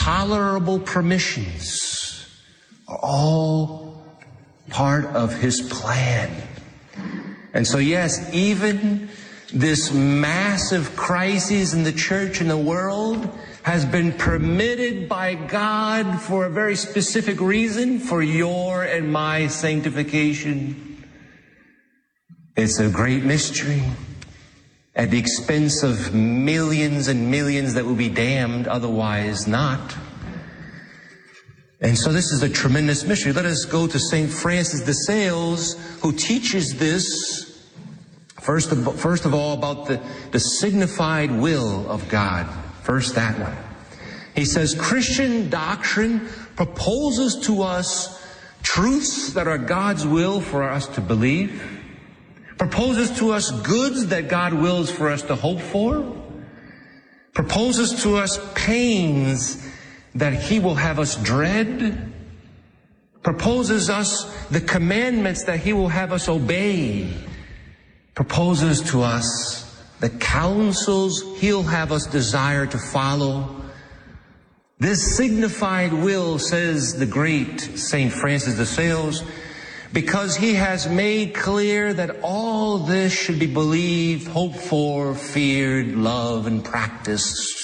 intolerable permissions are all part of His plan. And so yes, even this massive crisis in the church and the world has been permitted by God for a very specific reason, for your and my sanctification. It's a great mystery at the expense of millions and millions that will be damned otherwise not. And so this is a tremendous mystery. Let us go to St. Francis de Sales, who teaches this, first of all, about the signified will of God. First, that one. He says, Christian doctrine proposes to us truths that are God's will for us to believe, proposes to us goods that God wills for us to hope for, proposes to us pains that He will have us dread, proposes us the commandments that He will have us obey, proposes to us the counsels He'll have us desire to follow. This signified will, says the great St. Francis de Sales, because He has made clear that all this should be believed, hoped for, feared, loved, and practiced.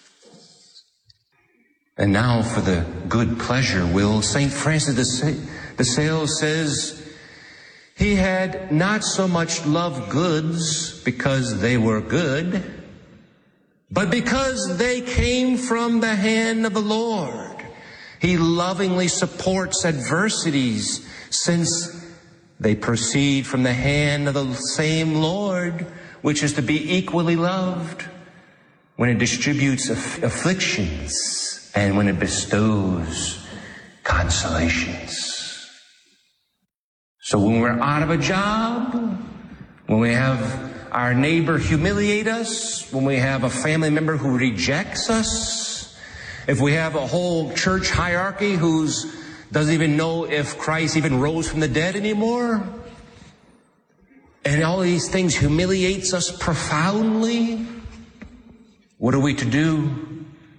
And now for the good pleasure will, St. Francis de Sales says, He had not so much loved goods because they were good, but because they came from the hand of the Lord. He lovingly supports adversities since they proceed from the hand of the same Lord, which is to be equally loved when it distributes afflictions and when it bestows consolations. So when we're out of a job, when we have our neighbor humiliate us, when we have a family member who rejects us, if we have a whole church hierarchy who doesn't even know if Christ even rose from the dead anymore, and all these things humiliates us profoundly, what are we to do?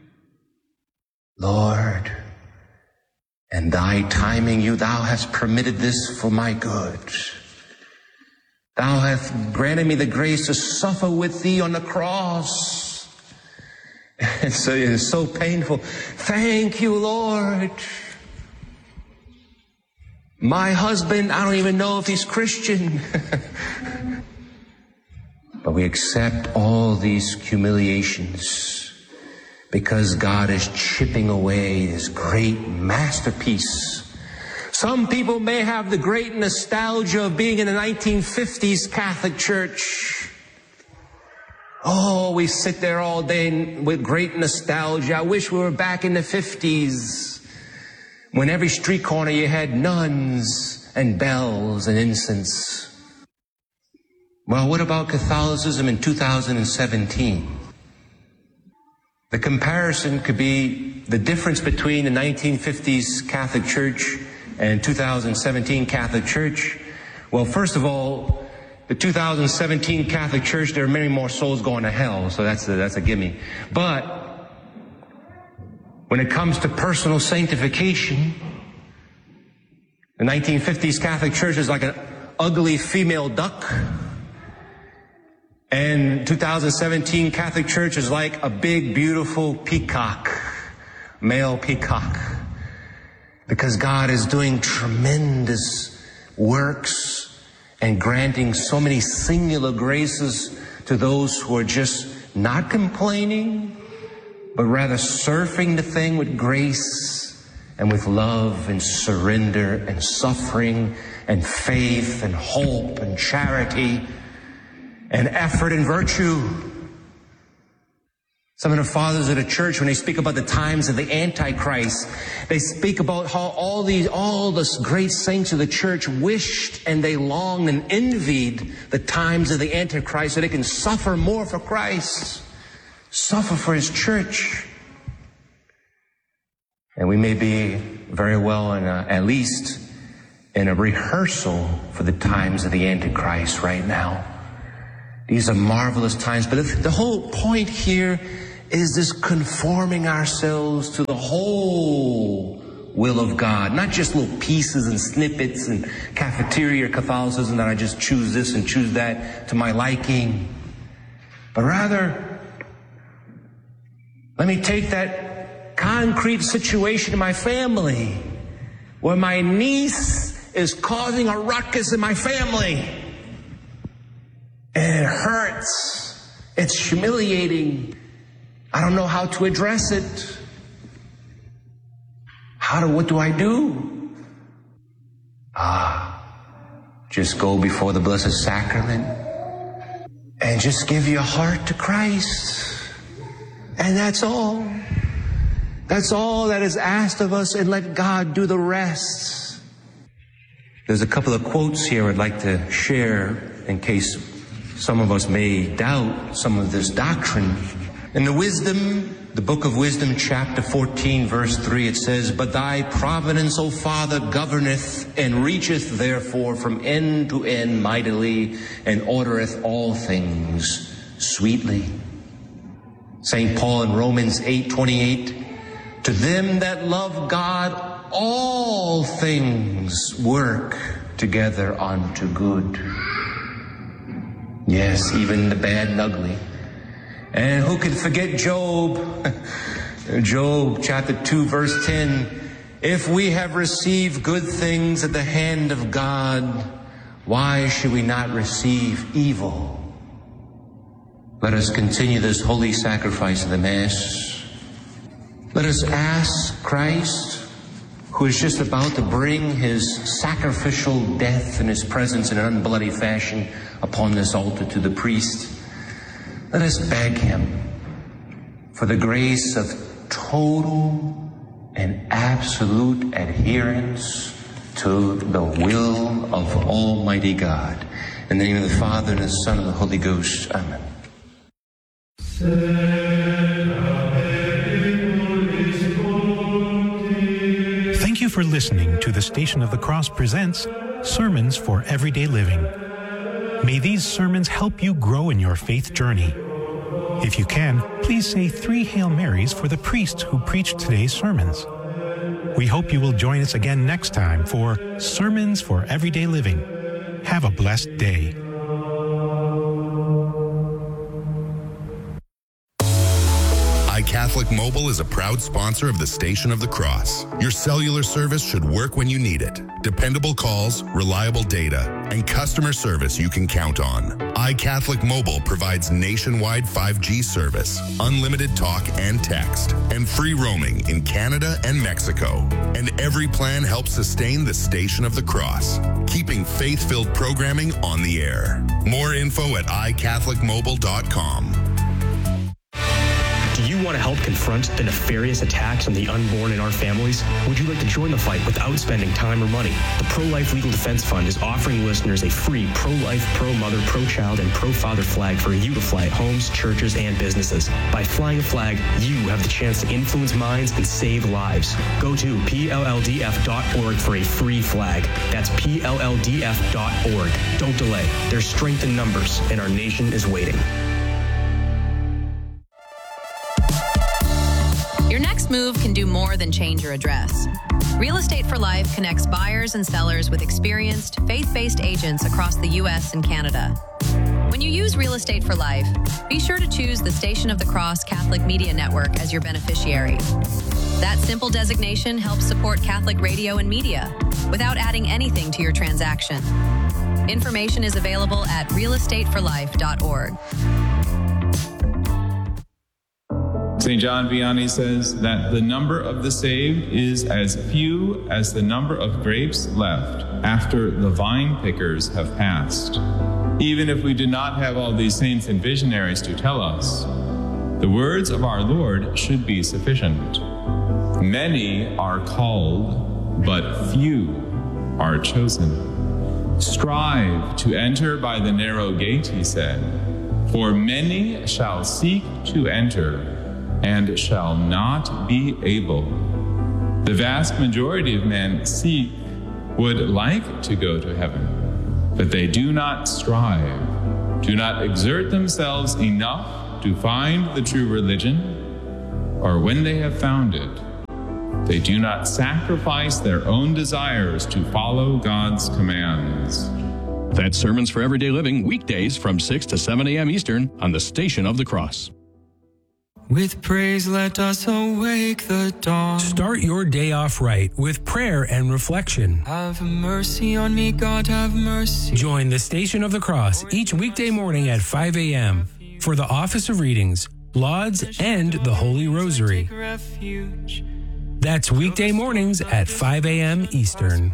Lord, and Thy timing Thou hast permitted this for my good. Thou hast granted me the grace to suffer with Thee on the cross. And so it is so painful. Thank You, Lord. My husband, I don't even know if he's Christian. But we accept all these humiliations because God is chipping away His great masterpiece. Some people may have the great nostalgia of being in the 1950s Catholic Church. Oh, we sit there all day with great nostalgia. I wish we were back in the 50s when every street corner you had nuns and bells and incense. Well, what about Catholicism in 2017? The comparison could be the difference between the 1950s Catholic Church and 2017 Catholic Church. Well, first of all, the 2017 Catholic Church, there are many more souls going to hell, so that's a gimme. But when it comes to personal sanctification, the 1950s Catholic Church is like an ugly female duck, and 2017 Catholic Church is like a big, beautiful peacock, male peacock. Because God is doing tremendous works and granting so many singular graces to those who are just not complaining, but rather surfing the thing with grace and with love and surrender and suffering and faith and hope and charity and effort and virtue. Some of the fathers of the church, when they speak about the times of the Antichrist, they speak about how all the great saints of the church wished and they longed and envied the times of the Antichrist so they can suffer more for Christ, suffer for His church. And we may be very well at least in a rehearsal for the times of the Antichrist right now. These are marvelous times, but the whole point here is this conforming ourselves to the whole will of God, not just little pieces and snippets and cafeteria Catholicism that I just choose this and choose that to my liking, but rather, let me take that concrete situation in my family where my niece is causing a ruckus in my family. And it hurts. It's humiliating. I don't know how to address it. What do I do? Just go before the Blessed Sacrament and just give your heart to Christ. And that's all. That's all that is asked of us, and let God do the rest. There's a couple of quotes here I'd like to share in case some of us may doubt some of this doctrine. In the book of Wisdom, chapter 14, verse 3, it says, "But thy providence, O Father, governeth and reacheth therefore from end to end mightily, and ordereth all things sweetly." St. Paul in Romans 8:28, "To them that love God, all things work together unto good." Yes, even the bad and ugly. And who can forget Job? Job chapter 2, verse 10, "If we have received good things at the hand of God, why should we not receive evil?" Let us continue this holy sacrifice of the Mass. Let us ask Christ, who is just about to bring his sacrificial death in his presence in an unbloody fashion upon this altar to the priest. Let us beg him for the grace of total and absolute adherence to the will of Almighty God. In the name of the Father, and the Son, and the Holy Ghost. Amen. Thank you for listening to the Station of the Cross presents Sermons for Everyday Living. May these sermons help you grow in your faith journey. If you can, please say 3 Hail Marys for the priest who preached today's sermons. We hope you will join us again next time for Sermons for Everyday Living. Have a blessed day. iCatholic Mobile is a proud sponsor of the Station of the Cross. Your cellular service should work when you need it. Dependable calls, reliable data, and customer service you can count on. iCatholic Mobile provides nationwide 5G service, unlimited talk and text, and free roaming in Canada and Mexico. And every plan helps sustain the Station of the Cross, keeping faith-filled programming on the air. More info at iCatholicMobile.com. Do you want to help confront the nefarious attacks on the unborn in our families? Would you like to join the fight without spending time or money? The Pro-Life Legal Defense Fund is offering listeners a free pro-life, pro-mother, pro-child, and pro-father flag for you to fly at homes, churches, and businesses. By flying a flag, you have the chance to influence minds and save lives. Go to PLLDF.org for a free flag. That's PLLDF.org. Don't delay. There's strength in numbers, and our nation is waiting. Your next move can do more than change your address. Real Estate for Life connects buyers and sellers with experienced, faith-based agents across the U.S. and Canada. When you use Real Estate for Life, be sure to choose the Station of the Cross Catholic Media Network as your beneficiary. That simple designation helps support Catholic radio and media without adding anything to your transaction. Information is available at realestateforlife.org. St. John Vianney says that the number of the saved is as few as the number of grapes left after the vine pickers have passed. Even if we do not have all these saints and visionaries to tell us, the words of our Lord should be sufficient. Many are called, but few are chosen. Strive to enter by the narrow gate, he said, for many shall seek to enter and shall not be able. The vast majority of men would like to go to heaven, but they do not strive, do not exert themselves enough to find the true religion, or when they have found it, they do not sacrifice their own desires to follow God's commands. That's Sermons for Everyday Living, weekdays from 6 to 7 a.m. Eastern on the Station of the Cross. With praise, let us awake the dawn. Start your day off right with prayer and reflection. Have mercy on me, God, have mercy. Join the Station of the Cross each weekday morning at 5 a.m. for the Office of Readings, Lauds, and the Holy Rosary. That's weekday mornings at 5 a.m. Eastern.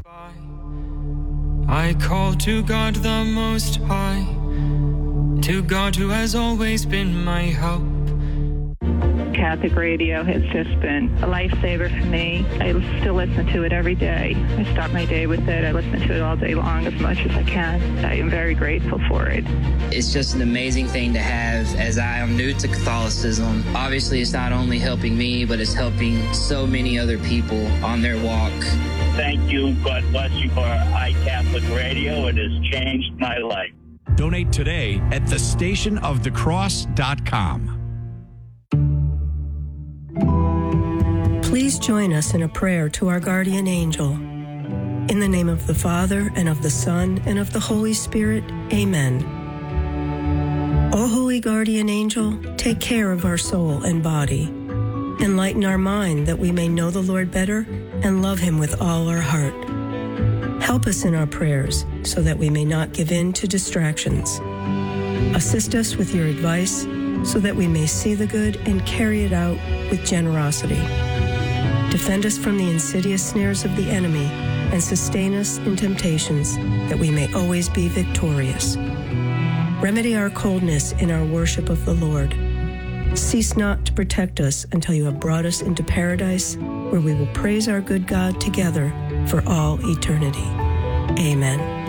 I call to God the Most High, to God who has always been my help. Catholic radio has just been a lifesaver for me. I still listen to it every day. I start my day with it. I listen to it all day long as much as I can. I am very grateful for it. It's just an amazing thing to have, as I am new to Catholicism. Obviously, it's not only helping me, but it's helping so many other people on their walk. Thank you. God bless you for iCatholic Radio. It has changed my life. Donate today at thestationofthecross.com. Please join us in a prayer to our guardian angel. In the name of the Father, and of the Son, and of the Holy Spirit, amen. O holy guardian angel, take care of our soul and body. Enlighten our mind that we may know the Lord better and love him with all our heart. Help us in our prayers so that we may not give in to distractions. Assist us with your advice so that we may see the good and carry it out with generosity. Defend us from the insidious snares of the enemy and sustain us in temptations that we may always be victorious. Remedy our coldness in our worship of the Lord. Cease not to protect us until you have brought us into paradise, where we will praise our good God together for all eternity. Amen.